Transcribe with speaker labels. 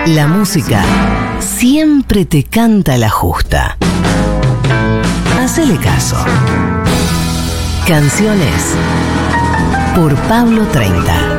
Speaker 1: La música siempre te canta la justa. Hacele caso. Canciones por Pablo 30.